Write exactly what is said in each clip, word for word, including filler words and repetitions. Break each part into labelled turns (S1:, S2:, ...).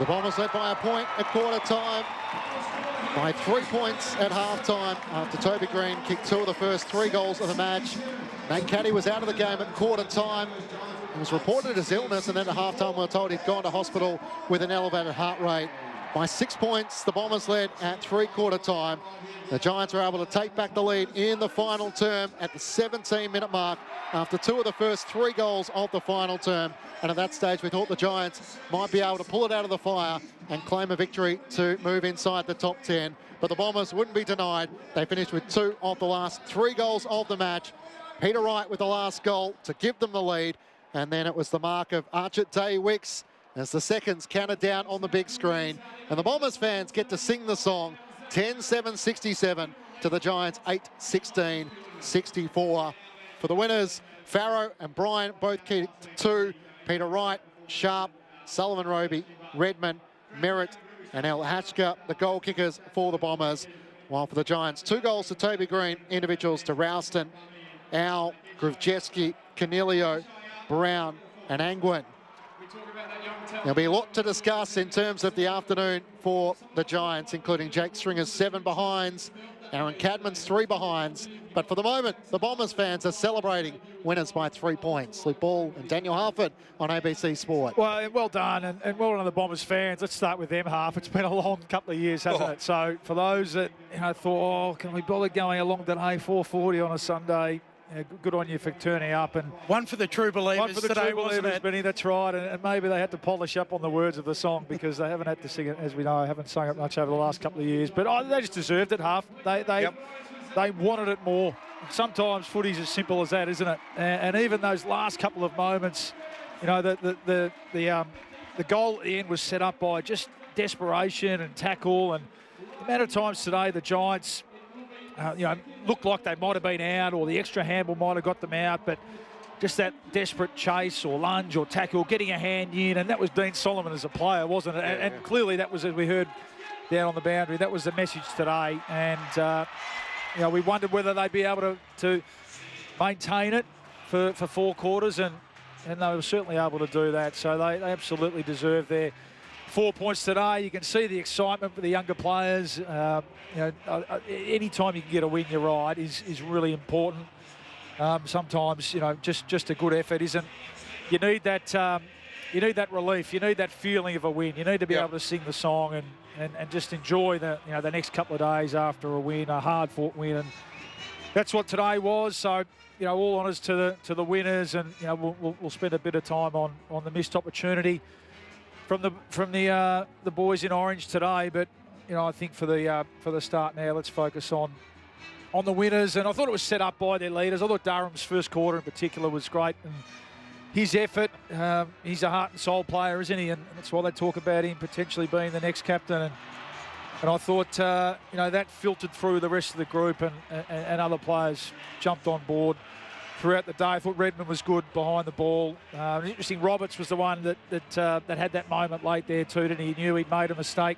S1: The Bombers led by a point at quarter time, by three points at half time after Toby Green kicked two of the first three goals of the match. Nate Caddy was out of the game at quarter time. He was reported as illness, and then at half time we were told he'd gone to hospital with an elevated heart rate. By six points, the Bombers led at three-quarter time. The Giants were able to take back the lead in the final term at the seventeen minute mark after two of the first three goals of the final term. And at that stage, we thought the Giants might be able to pull it out of the fire and claim a victory to move inside the top ten. But the Bombers wouldn't be denied. They finished with two of the last three goals of the match. Peter Wright with the last goal to give them the lead. And then it was the mark of Archit Day-Wicks as the seconds counted down on the big screen. And the Bombers fans get to sing the song ten seven sixty-seven to the Giants eight sixteen sixty-four. For the winners, Farrow and Bryan both kicked two. Peter Wright, Sharp, Sullivan Roby, Redmond, Merritt and El Hatchka, the goal kickers for the Bombers. While for the Giants, two goals to Toby Green, individuals to Ralston, Al, Gruvjeski, Canelio, Brown and Angwin. There'll be a lot to discuss in terms of the afternoon for the Giants, including Jake Stringer's seven behinds, Aaron Cadman's three behinds. But for the moment, the Bombers fans are celebrating winners by three points. Luke Ball and Daniel Harford on A B C Sport.
S2: Well, well done, and, and well done to the Bombers fans. Let's start with them, Harf. It's been a long couple of years, hasn't oh. it? So for those that you know thought, oh, can we bother going along today, four forty on a Sunday? Yeah, good on you for turning up. And
S3: one for the true believers
S2: One for the
S3: today,
S2: true believers, Benny, that's right. And, and maybe they had to polish up on the words of the song because they haven't had to sing it, as we know, haven't sung it much over the last couple of years. But oh, they just deserved it, Half. They they
S3: yep.
S2: they wanted it more. Sometimes footy's as simple as that, isn't it? And, and even those last couple of moments, you know, the the the the, um, the goal at the end was set up by just desperation and tackle. And the amount of times today the Giants, Uh, you know, looked like they might have been out or the extra handball might have got them out, but just that desperate chase or lunge or tackle, getting a hand in, and that was Dean Solomon as a player, wasn't it?
S3: Yeah,
S2: and, and
S3: yeah.
S2: clearly that was, as we heard down on the boundary, that was the message today. And, uh, you know, we wondered whether they'd be able to, to maintain it for, for four quarters, and, and they were certainly able to do that. So they, they absolutely deserve their four points today. You can see the excitement for the younger players. Uh, you know, uh, any time you can get a win, you're right, is is really important. Um, sometimes, you know, just just a good effort isn't. You need that. Um, you need that relief. You need that feeling of a win. You need to be yep. able to sing the song and, and and just enjoy the you know the next couple of days after a win, a hard-fought win, and that's what today was. So, you know, all honours to the to the winners, and you know we'll we'll, we'll spend a bit of time on on the missed opportunity from the from the uh, the boys in orange today. But you know, I think for the uh, for the start now, let's focus on on the winners. And I thought it was set up by their leaders. I thought Durham's first quarter in particular was great, and his effort. Um, he's a heart and soul player, isn't he? And that's why they talk about him potentially being the next captain. And and I thought uh, you know that filtered through the rest of the group, and and, and other players jumped on board throughout the day. I thought Redmond was good behind the ball. Uh, interesting, Roberts was the one that that, uh, that had that moment late there too, and he knew he'd made a mistake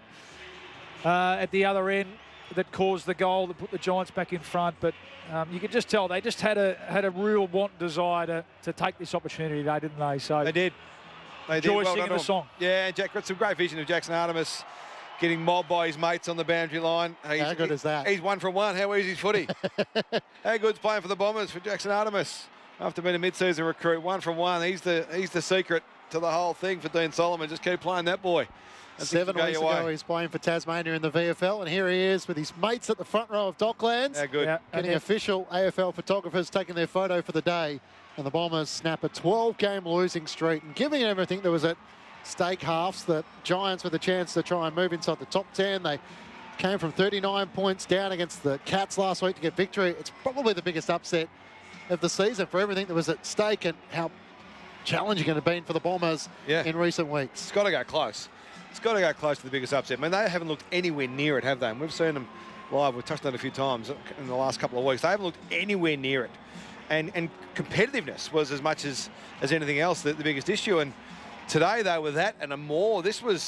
S2: uh, at the other end that caused the goal that put the Giants back in front. But um, you could just tell they just had a had a real want and desire to, to take this opportunity today, didn't they? So
S4: they did. They did.
S2: Enjoy
S4: Well
S2: singing the song.
S4: Yeah, Jack got some great vision of Jackson Artemis getting mobbed by his mates on the boundary line. He's,
S1: How good
S4: he,
S1: is that?
S4: He's one from one. How easy is footy? How good's playing for the Bombers for Jackson Artemis after being a mid-season recruit? One from one. He's the he's the secret to the whole thing for Dean Solomon. Just keep playing that boy. And
S1: Seven weeks ago, he's playing for Tasmania in the V F L, and here he is with his mates at the front row of Docklands.
S4: How good.
S2: Yeah,
S1: Getting official A F L photographers taking their photo for the day. And the Bombers snap a twelve game losing streak, and giving it everything that was at stake halves. The Giants with a chance to try and move inside the top ten. They came from thirty-nine points down against the Cats last week to get victory. It's probably the biggest upset of the season for everything that was at stake and how challenging it had been for the Bombers
S4: yeah.
S1: in recent weeks.
S4: It's got to go close. It's got to go close to the biggest upset. I mean, they haven't looked anywhere near it, have they? And we've seen them live. We've touched on it a few times in the last couple of weeks. They haven't looked anywhere near it. And and competitiveness was as much as, as anything else the, the biggest issue. And today, though, with that and a more, this was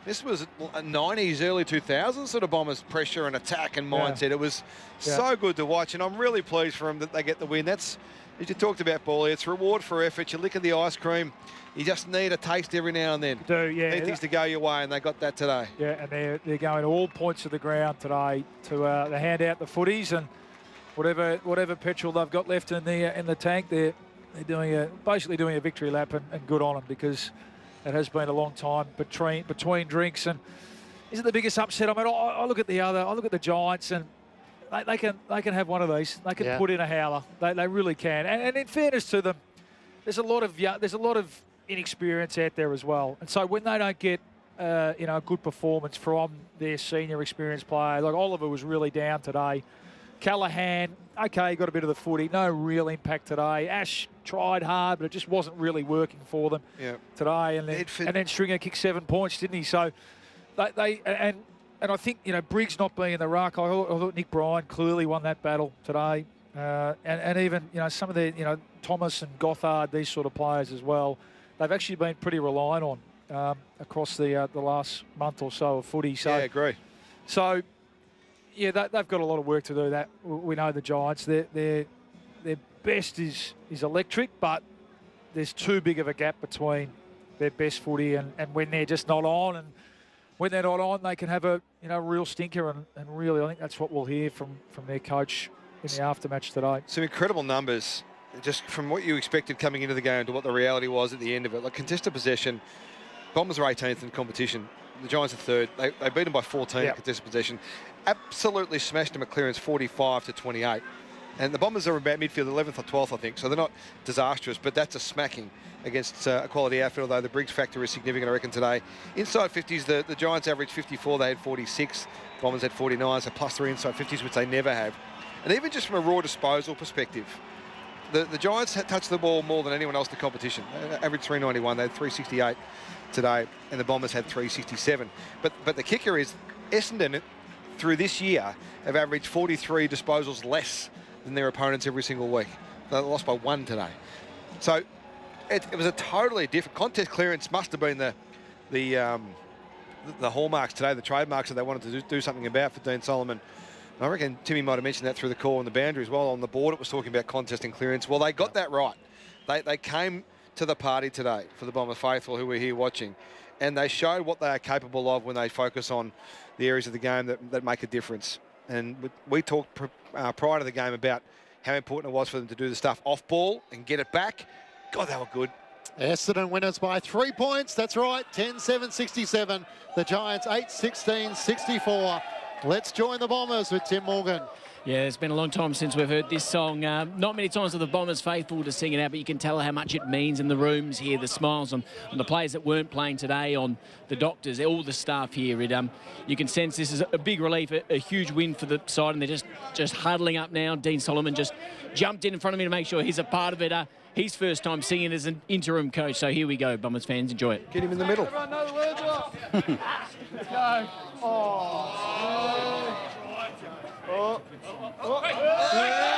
S4: This was a nineties, early two thousands sort of Bombers pressure and attack and mindset.
S2: Yeah.
S4: It was
S2: Yeah.
S4: so good to watch, and I'm really pleased for them that they get the win. That's, as you talked about, Paulie, it's reward for effort. You lick of the ice cream. You just need a taste every now and then.
S2: Do, yeah.
S4: Need things to go your way, and they got that today.
S2: Yeah, and they're, they're going to all points of the ground today to uh, they hand out the footies, and whatever whatever petrol they've got left in the in the tank, they're they're doing a basically doing a victory lap, and, and good on them, because it has been a long time between between drinks. And is it the biggest upset? I mean, I, I look at the other, I look at the Giants, and they, they can they can have one of these. They can
S1: Yeah.
S2: put in a howler. They, they really can. And, and in fairness to them, there's a lot of yeah, there's a lot of inexperience out there as well. And so when they don't get uh, you know a good performance from their senior experienced player, like Oliver was really down today. Callahan, okay, got a bit of the footy, no real impact today. Ash tried hard, but it just wasn't really working for them
S4: Yeah.
S2: today. And then,
S4: Bedford-
S2: and then Stringer kicked seven points, didn't he? So they, they and and I think, you know, Briggs not being in the ruck, I thought, I thought Nick Bryan clearly won that battle today. Uh, and, and even, you know, some of the, you know, Thomas and Gothard, these sort of players as well, they've actually been pretty reliant on um, across the uh, the last month or so of footy. So,
S4: Yeah, I agree.
S2: so yeah, that, they've got a lot of work to do. That we know the Giants, their their their best is is electric, but there's too big of a gap between their best footy and, and when they're just not on. And when they're not on, they can have a you know real stinker. And, and really, I think that's what we'll hear from from their coach in the aftermatch today.
S4: Some incredible numbers, just from what you expected coming into the game to what the reality was at the end of it. Like contested possession, Bombers are eighteenth in competition. The Giants are third. They, they beat them by fourteen
S2: Yep.
S4: in contested possession. Absolutely smashed them at clearance, forty-five to twenty-eight. And the Bombers are about midfield, eleventh or twelfth, I think. So they're not disastrous, but that's a smacking against uh, a quality outfit, although the Briggs factor is significant, I reckon, today. Inside fifties, the, the Giants averaged fifty-four. They had forty-six. Bombers had forty-nine, so plus three inside fifties, which they never have. And even just from a raw disposal perspective, the, the Giants had touched the ball more than anyone else in the competition. They averaged three ninety-one. They had three sixty-eight today, and the Bombers had three sixty-seven. But but the kicker is Essendon, through this year, have averaged forty-three disposals less than their opponents every single week. They lost by one today. So it, it was a totally different contest. Clearance must have been the the um, the hallmarks today, the trademarks that they wanted to do, do something about for Dean Solomon. And I reckon Timmy might have mentioned that through the call on the boundary as well. On the board, it was talking about contest and clearance. Well, they got that right. They, they came to the party today for the Bomber faithful who were here watching, and they showed what they are capable of when they focus on the areas of the game that, that make a difference. And we, we talked pr uh, prior to the game about how important it was for them to do the stuff off ball and get it back. God, they were good.
S1: Essendon winners by three points. That's right, ten seven sixty-seven. The Giants eight sixteen sixty-four. Let's join the Bombers with Tim Morgan.
S3: Yeah, it's been a long time since we've heard this song. Uh, not many times for the Bombers faithful to sing it out, but you can tell how much it means in the rooms here, the smiles on, on the players that weren't playing today, on the doctors, all the staff here. It, um, you can sense this is a big relief, a, a huge win for the side, and they're just, just huddling up now. Dean Solomon just jumped in in front of me to make sure he's a part of it. Uh, his first time singing as an interim coach, so here we go, Bombers fans, enjoy it.
S4: Get him in the middle.
S2: Everyone know the words off. Let's go. Oh. Oh. Oh.